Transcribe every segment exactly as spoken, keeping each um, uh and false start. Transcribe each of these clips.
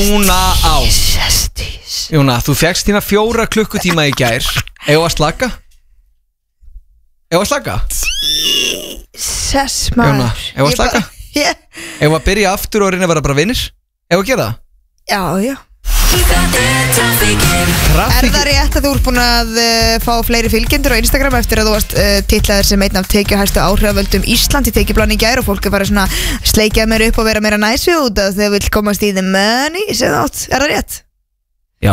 Núna á Jóna, þú fékkst þína fjóra klukkutíma í gær Egu að slaka? Egu að slaka? Jesus maður Jóna, egu að slaka? yeah. Egu að byrja aftur og reyna að vera bara vinnir? Egu að gera það? Já, já Trafík. Er það rétt að þú ert búin að uh, fá fleiri fylgjendur á Instagram eftir að þú varst uh, titlaður sem einn af tekjuhæstu áhrifavöldum Ísland í tekjuplan í gær og fólk er bara svona sleikjað mér upp og vera meira næs við út að þau vil komast í the money sem þátt, er það rétt? Já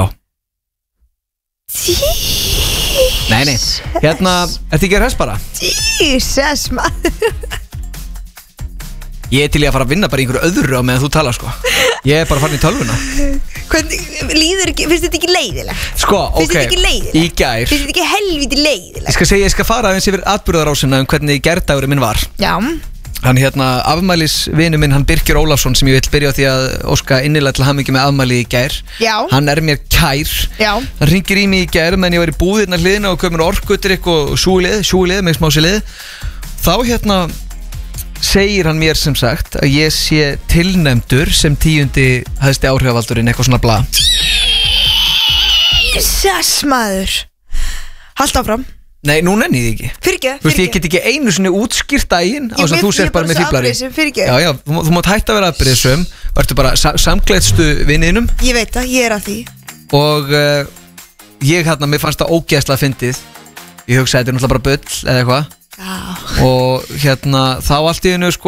Nei, nei, hérna, ertu ekki að hress bara? Jesus maður Ég er til í að fara að vinna bara í einhverju öðru á meðan þú tala sko Ég er bara farin í tölvuna Hvernig, líður ekki, finnst þetta ekki leiðilegt? Sko, Finnst ok, þetta ekki leiðilegt? í gær Finnst þetta ekki helviti leiðilegt? Ég skal segja, ég skal fara aðeins yfir atburðarásina um hvernig gærdagurinn minn var Já Hann hérna, afmælisvinu minn, hann Birkir Ólafsson sem ég vil byrja á því að óska innilega til hamingju með afmæli í gær Já Hann er mér kær Já Hann ringir í mig í gær meðan ég var í búðirna hliðina og komur orkudrykk og sjúlið, sjúlið með smásið Þá hérna segir hann mér sem sagt að ég sé tilnefndur sem tíundi hæsti áhrifavaldurinn, eitthvað svona bla Jesus maður Haltu áfram Nei, nú nenni ég því ekki Fyrirgeðu, Þú veist, ég fyrirgeðu get ekki einu svona útskýrt daginn á þess að þú sér bara með fíblari Fyrirgeðu Já, já, þú, þú mátt hætta að vera afbyrðisum Vertu bara sa samgleðstu vinninum Ég veit það, ég er að því Og uh, ég hérna, mér fannst það ógeðslega fyndið Ég hugsaði, þetta er náttúrulega bara bull eða eitthvað Já Og hérna, þá allt í hennu sko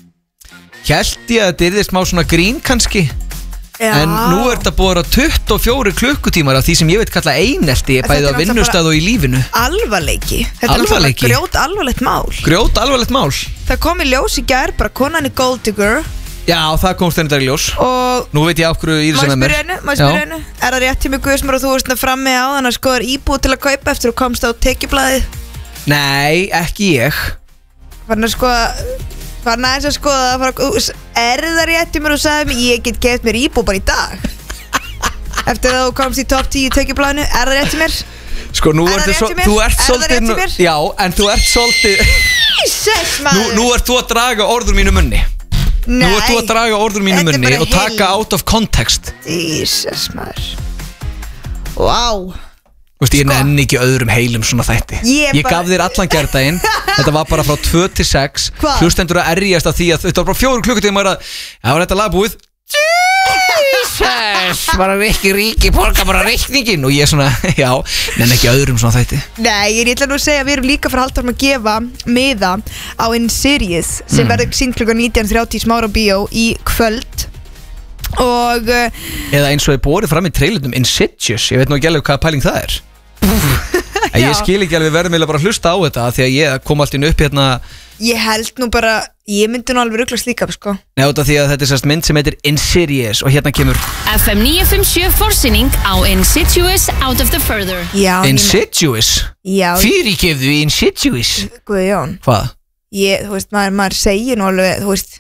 Hélt ég að þetta yrði smá svona grín kannski Já. En nú er þetta búið að tuttugu og fjórir klukkutímar af því sem ég veit kalla einelti Þetta Bæði er á vinnustað og í lífinu Alvarleiki Þetta Alvarleiki? er grjót alvarlegt mál Grjót alvarlegt mál Það kom í ljós í gær, bara konan er gold digger Já, það komst þenni dag í ljós Og Nú veit ég af hverju í Má þessu ég með mér spyrja hennu, má ég spyrja hennu Er það rétt til mig Guðsmar og þú veist frammi á þannig að skoðar íbúð til að kaupa eftir og komst á tekjublaðið Nei, ekki ég Var hann að skoða Var hann aðeins að skoða að fara, Er það rétt til mér og sagði mér ég get gett mér íbúð bara í dag Eftir að þú komst í topp tíu tekjublaðinu Er það rétt til mér? Sko, nú Er það ertu rétt svo, til mér? þú ert Er það svolítið rétt til nú- mér? Já, en þú ert svolítið Jesus nú, maður nú ert þú að draga orður mínu munni Nei Nú ert þú að draga orður mínu Þetta er munni bara og taka heil- out of context Jesus maður Wow Þú veist, ég Sko. nenni ekki öðrum heilum svona þætti Ég Ég bara- gaf þér allan gærdaginn Þetta var bara frá tvö til sex Hvað? Hlustendur að erjast af því að þetta var bara fjóru klukkutíma að Já, var þetta lagbúið Jesus Bara Rikki Ríki, borga bara reikningin Og ég svona, já, nenni ekki öðrum svona þætti Nei, ég er ætla nú að segja að við erum líka fyrir að halda um að gefa miða á In-Series sem Mm. verður sýnt klukkan nítján þrjátíu Smára bíó í kvöld og uh, Eða eins og er borið fram í trailernum Insidious, ég veit nú ekki alveg hvaða pæling það er En ég Já. skil ekki alveg verðum eiginlega bara að hlusta á þetta Því að ég kom alltaf inn upp hérna ég held nú bara, ég myndi nú alveg ruglast líka sko. Nei, út af því að þetta er sérst mynd sem heitir Insidious Og hérna kemur F M níu fimm sjö forsýning á Insidious Out of the Further. Já, ég- Insidious? Já, Fyrirgefðu Insidious? Guðjón Hvað? ég, þú veist, maður, maður segir nú alveg þú veist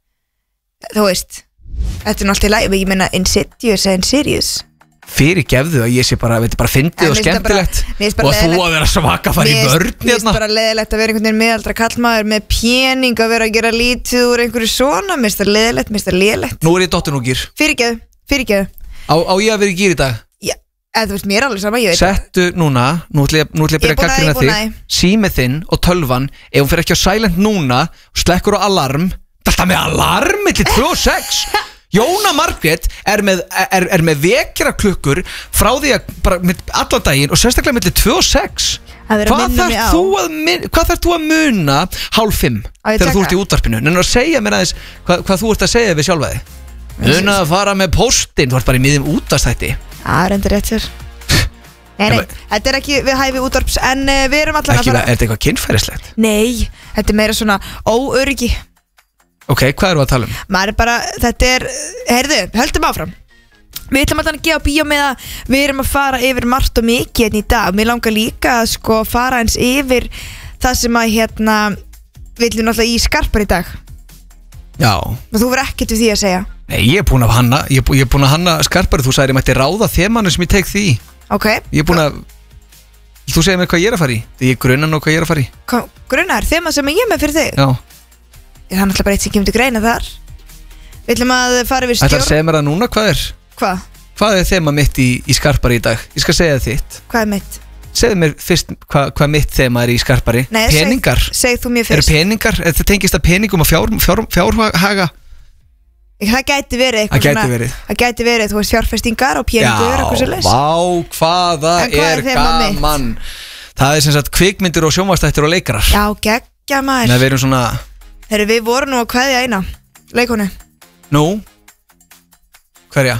þú veist, þetta er nú alltaf í lagi ég meina Insidious eða In-Series Fyrirgefðu að ég sé bara, veit, bara fyndið En og mér finnst það bara- skemmtilegt mér finnst bara Og þú leiðilegt- að vera svaka að fara í Mér vörn finnst- mér finnst hérna bara leðilegt að vera einhvern veginn meðaldra kallmaður með pening að vera að gera lítið úr einhverju svona, mér finnst það leðilegt, mér finnst það leðilegt Nú er ég dottin úr gýr fyrirgeðu, fyrirgeðu á, á ég að vera í gýr í dag? Já, eða þú veist, mér er alveg sama, ég veit Settu núna, nú ætlum ég, nú ætlum ég að byrja Ég er búin að að- gaggrina ég er búin þig að- Símið þinn og tölvan Ef hún fer ekki á silent núna Slekkur á alarm Þetta með alarm milli tvö og sex Jóna Margrét er með, er, er með vekjara klukkur Frá því að bara með allan daginn Og sérstaklega milli tvö og sex Að vera að Hvað minna mig þarf á. þú að, mun- hvað þarf þú að muna Hálf fimm Á ég Þegar þú taka? ert í útvarpinu Nennar að segja mér aðeins Hvað, hvað þú ert að segja við sjálfa þig Muna að fara með póstinn Þú ert bara í miðjum útastætti Það er endur rétt sér Nei, nei, En- þetta er ekki við hæfi útvarps en uh, við erum allan Ekki, að er þetta eitthvað kynfærislegt? Nei, þetta er meira svona óöryggi Ok, hvað eru að tala um? maður er bara, þetta er, heyrðu, höldum áfram við ætlum alltaf að gefa bíó með að við erum að fara yfir margt og mikið hérna í dag, mér langar líka að sko fara eins yfir það sem að hérna við ætlum náttúrulega í skarpar í dag Já og þú verður ekkert við því að segja Nei, ég er búin að hanna Ég er bú- ég er búin að hanna skarpari Þú sagðir ég mætti ráða þemanu sem ég tek því ok, Ég er búin að Þú segir mér hvað ég er að fara í Því ég grunna nú hvað ég er að fara í Kom, grunnar, þema sem ég er með fyrir þig Já það er náttúrulega bara eitt sem kemur til greina þar við ætlum að fara yfir Ætlar að stjórn segja mér það núna hvað er Hvað? Hvað er þema mitt í, í Skarpari í dag? Ég skal segja þitt. Hvað er mitt? Segðu mér fyrst hvað, hvað mitt þema er í Skarpari. Nei, peningar. Seg, segð þú mér Eru fyrst. peningar? Það tengist að peningum og fjár, fjár, fjárhaga? Það gæti verið eitthvað Það gæti verið. Það gæti verið, þú veist, fjárfestingar og peningur og eitthvað svo leys. vá, hvaða En hvað er er þema mitt? gaman. Það er sem sagt kvikmyndir og sjónvarpsþættir og leikarar. Já, geggja Nei, maður. við erum svona, Heru, Við vorum nú að kveðja eina leikonu. nú, hverja?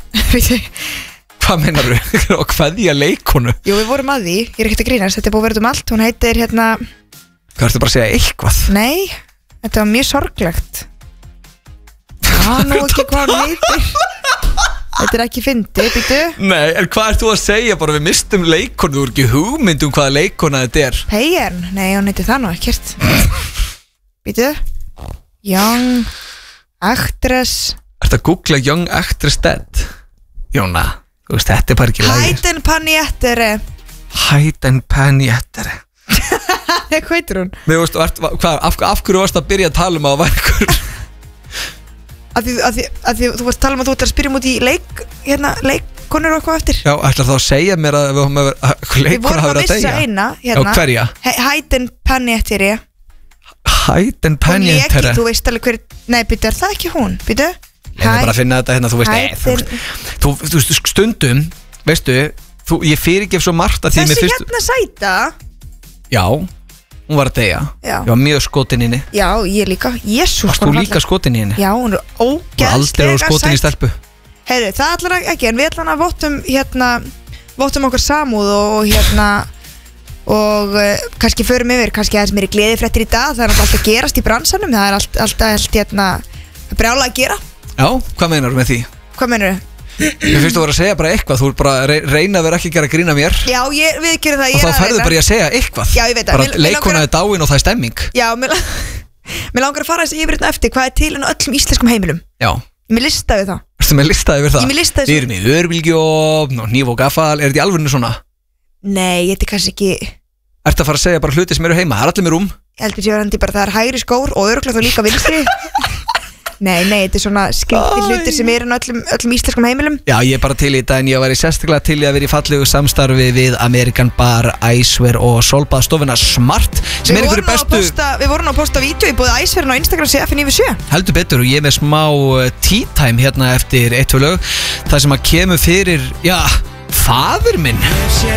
Hvað meinar þú? Og hverja leikonu? Jú, við vorum að því, ég er ekkert að grínast. Þetta er búið að vera um allt. Hún heitir hérna, Hvað ertu bara að segja eitthvað? nei, þetta var mjög sorglegt. Já, nú ekki hvað hún heitir. Þetta er ekki fyndið, býtu. Nei, en hvað ert þú að segja? Bara við mistum leikonu, þú er ekki hugmynd um hvaða leikona þetta er. Peyern, nei, hún heitir það nú ekkert. Býtu. Young Actress Ertu að googla Young Actress Dead? Jóna, þú veist, þetta er bara ekki lægir. Hayden Panettiere. Hayden Panettiere. Hvað heitir hún? Mér veist, ert, hvað, af, af hverju varst að byrja að tala um að það var einhver? Af því, af, því, af því þú varst að tala um að þú ert að spyrja múti í leik, hérna, leikkonur og eitthvað eftir. Já, ætlar þá að segja mér að við höfum að vera, Við leikona vorum hafa að verið að missa deyja? eina, hérna. Já, hverja? He- Hayden Panettiere. Hayden Hún lék Panettiere. í, þú veist alveg hver, nei, býtu, er það ekki hún? Býtu? Ég er bara að finna þetta hérna, þú veist, Hayden- nei, þú veist, þú, þú veist, stundum, veistu, þú, ég fyrirgef svo margt að því mér Þessi fyrst, hérna sæta. já, hún var að deyja, Já. ég var mjög skotin í henni, Já, ég líka, jésús. varst þú líka skotin í henni? Já, hún er Og aldrei ógeðslega var skotin í stelpu. Heyri, það allan ekki, en við allan að vottum hérna, vottum okkur samúð og, og hérna og uh, kannski förum yfir, kannski aðeins meiri gleðifréttir í dag, það er alltaf að gerast í bransanum, það er allt, alltaf allt hérna brjála að gera. Já, hvað meinar þú með því? Hvað meinur þau? Mér finnst þú að vera að segja bara eitthvað, þú er bara að rey- reyna að vera ekki að gera grína mér Já, ég, við gerum það, og ég þá er að ferðu reyna. bara í að segja eitthvað. Já, ég veit það. Bara Mig- mig leikona langar er dáin og það er stemming. Já, mér, mér langar að fara þessi yfir þetta eftir, hvað er til en öllum íslenskum heimilum? Já, Mér listaði það. ertu með listaði yfir það? Ég með listaði Við erum í örbylgjófn og hníf og gaffal, er þetta í alvörinu svona? Nei, þetta er kannski ekki, Ertu að fara að segja bara hluti sem eru heima, það er allir með rúm? ég heldur sér hann bara það er hægri skór og öruglega þá líka vinstri. Nei, nei, þetta er svona skilti Æ. hlutir sem eru á öllum, öllum íslenskum heimilum. Já, ég er bara til í þetta en ég var í sérstaklega til í að vera í fallegu samstarfi við American Bar, Icewear og Solbaðstofuna Smart sem Við er vorum einhverju nú að bestu, posta, við vorum nú að posta vídeo í búið Æsverðin á Instagram C F N yfir sjö. heldur betur og ég er með smá uh, tea time hérna eftir eitt og lög það sem að kemur fyrir, já, faður minn